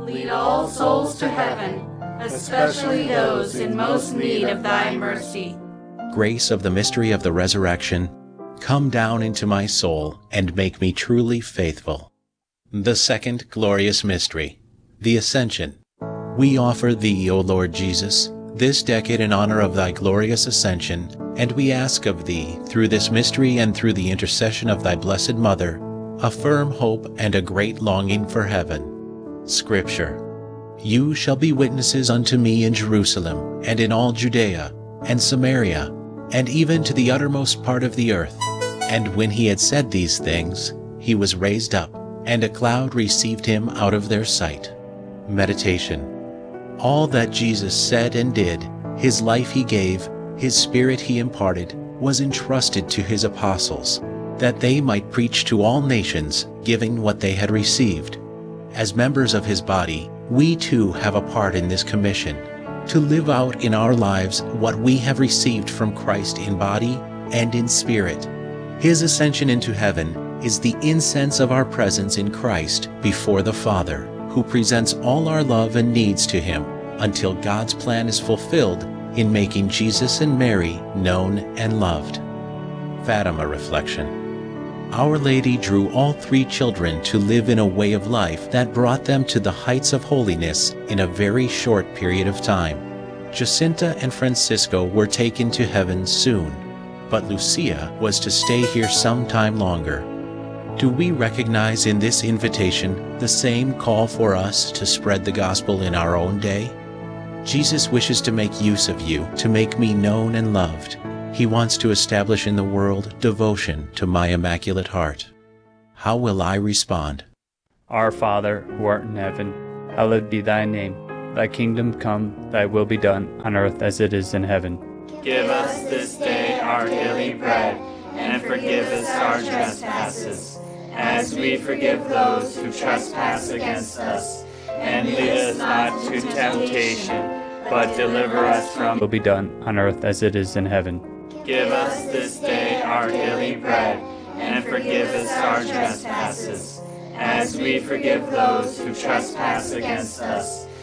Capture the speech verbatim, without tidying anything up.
Lead all souls to heaven, especially those in most need of thy mercy. Grace of the mystery of the resurrection, come down into my soul and make me truly faithful. The second glorious mystery, the Ascension. We offer thee, O Lord Jesus, this decade in honor of thy glorious ascension, and we ask of thee, through this mystery and through the intercession of thy blessed Mother, a firm hope and a great longing for heaven. Scripture. You shall be witnesses unto me in Jerusalem, and in all Judea, and Samaria, and even to the uttermost part of the earth. And when he had said these things, he was raised up, and a cloud received him out of their sight. Meditation. All that Jesus said and did, his life he gave, his spirit he imparted, was entrusted to his apostles, that they might preach to all nations, giving what they had received. As members of his body, we too have a part in this commission, to live out in our lives what we have received from Christ in body and in spirit. His ascension into heaven is the incense of our presence in Christ before the Father, who presents all our love and needs to him until God's plan is fulfilled in making Jesus and Mary known and loved. Fatima Reflection. Our Lady drew all three children to live in a way of life that brought them to the heights of holiness in a very short period of time. Jacinta and Francisco were taken to heaven soon, but Lucia was to stay here some time longer. Do we recognize in this invitation the same call for us to spread the gospel in our own day? Jesus wishes to make use of you, to make me known and loved. He wants to establish in the world devotion to my Immaculate Heart. How will I respond? Our Father, who art in heaven, hallowed be thy name. Thy kingdom come, thy will be done, on earth as it is in heaven. Give us this day our daily bread, and forgive us our trespasses, as we forgive those who trespass against us. And lead us not to temptation, but deliver us from will be done on earth as it is in heaven. Give us this day our daily bread, and forgive us our trespasses, as we forgive those who trespass against us.